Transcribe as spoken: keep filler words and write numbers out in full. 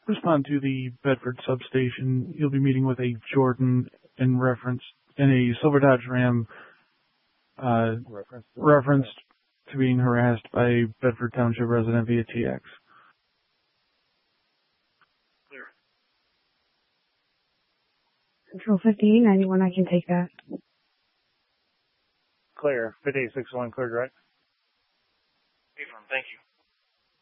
Respond to the Bedford substation. You'll be meeting with a Jordan in reference in a Silver Dodge Ram uh, Reference to referenced to being harassed by a Bedford Township resident via T X. Clear. Control fifteen ninety-one, I can take that. Clear. fifty-eight sixty-one, clear direct. Affirm, thank you.